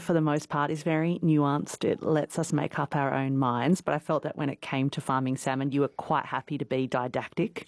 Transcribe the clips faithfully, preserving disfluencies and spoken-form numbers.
for the most part, is very nuanced. It lets us make up our own minds. But I felt that when it came to farming salmon, you were quite happy to be didactic.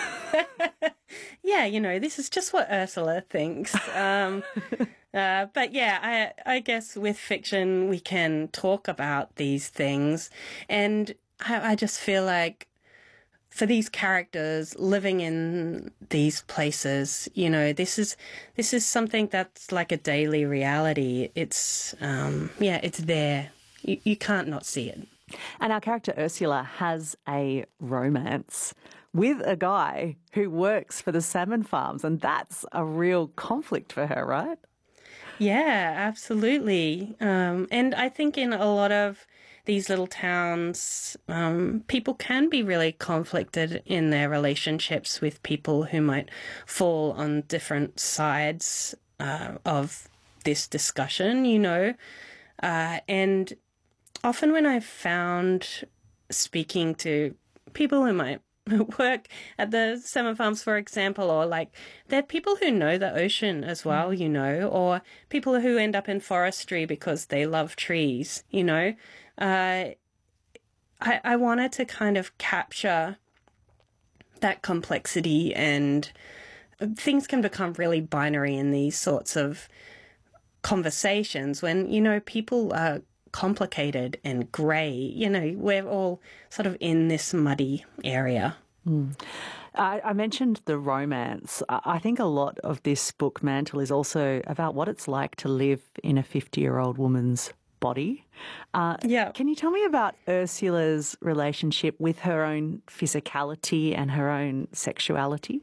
Yeah, you know, this is just what Ursula thinks. Um, uh, but yeah, I, I guess with fiction, we can talk about these things. And I, I just feel like for these characters living in these places, you know, this is this is something that's like a daily reality. It's, um, yeah, it's there. You, you can't not see it. And our character Ursula has a romance with a guy who works for the salmon farms, and that's a real conflict for her, right? Yeah, absolutely. Um, and I think in a lot of these little towns, um, people can be really conflicted in their relationships with people who might fall on different sides uh, of this discussion, you know. Uh, and often when I've found speaking to people who might work at the salmon farms, for example, or like they're people who know the ocean as well, you know, or people who end up in forestry because they love trees, you know. Uh, I, I wanted to kind of capture that complexity, and things can become really binary in these sorts of conversations when, you know, people are complicated and grey. You know, we're all sort of in this muddy area. Mm. I, I mentioned the romance. I think a lot of this book, Mantle, is also about what it's like to live in a fifty-year-old woman's body. Uh, yeah. Can you tell me about Ursula's relationship with her own physicality and her own sexuality?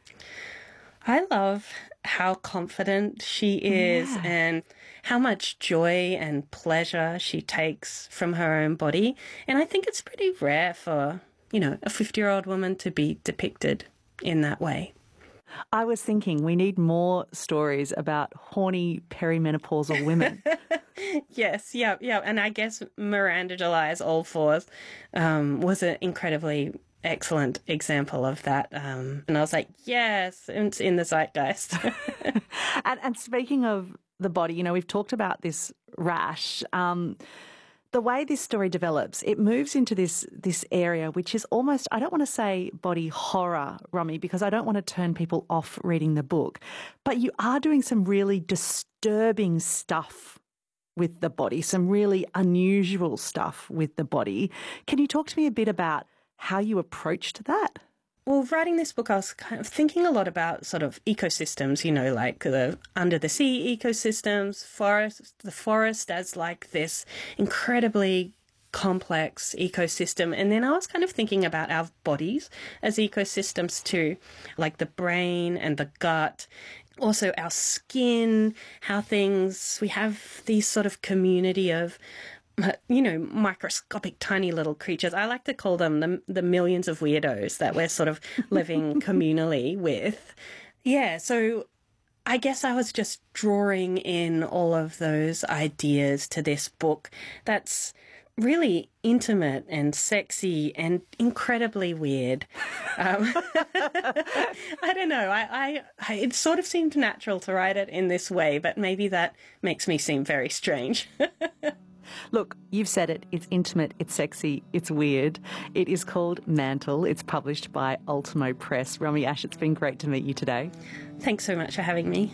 I love how confident she is yeah. and how much joy and pleasure she takes from her own body. And I think it's pretty rare for, you know, a fifty-year-old woman to be depicted in that way. I was thinking we need more stories about horny perimenopausal women. Yes, yeah, yeah. And I guess Miranda July's All Fours um, was an incredibly excellent example of that. Um, and I was like, yes, it's in the zeitgeist. and, and speaking of the body, you know, we've talked about this rash. Um, the way this story develops, it moves into this this area which is almost, I don't want to say body horror, Romy, because I don't want to turn people off reading the book, but you are doing some really disturbing stuff with the body, some really unusual stuff with the body. Can you talk to me a bit about how you approached that? Well, writing this book, I was kind of thinking a lot about sort of ecosystems, you know, like the under the sea ecosystems, forest, the forest as like this incredibly complex ecosystem. And then I was kind of thinking about our bodies as ecosystems too, like the brain and the gut, also our skin, how things, we have these sort of community of, you know, microscopic tiny little creatures. I like to call them the, the millions of weirdos that we're sort of living communally with. Yeah, so I guess I was just drawing in all of those ideas to this book that's really intimate and sexy and incredibly weird. Um, I don't know. I, I, I, it sort of seemed natural to write it in this way, but maybe that makes me seem very strange. Look, you've said it. It's intimate, it's sexy, it's weird. It is called Mantle. It's published by Ultimo Press. Romy Ash, it's been great to meet you today. Thanks so much for having me.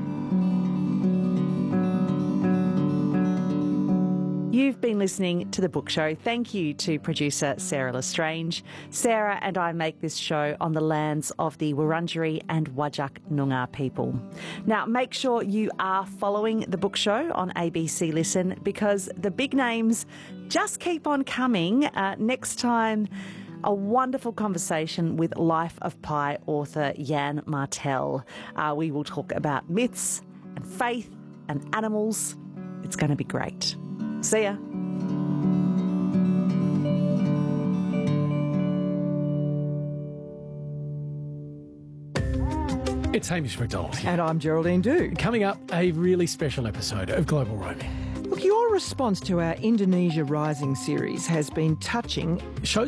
You've been listening to The Book Show. Thank you to producer Sarah Lestrange. Sarah and I make this show on the lands of the Wurundjeri and Whadjuk Noongar people. Now, make sure you are following The Book Show on A B C Listen, because the big names just keep on coming. Uh, next time, a wonderful conversation with Life of Pi author Jan Martel. Uh, we will talk about myths and faith and animals. It's going to be great. See ya. It's Hamish McDonald here. And I'm Geraldine Doo. Coming up, a really special episode of Global Roaming. Look, your response to our Indonesia Rising series has been touching. Shows